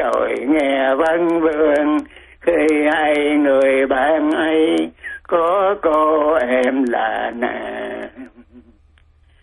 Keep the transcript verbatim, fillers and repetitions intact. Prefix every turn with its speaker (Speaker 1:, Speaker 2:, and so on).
Speaker 1: rồi nghe vân vương, khi hai người bạn ấy có cô em là nàng.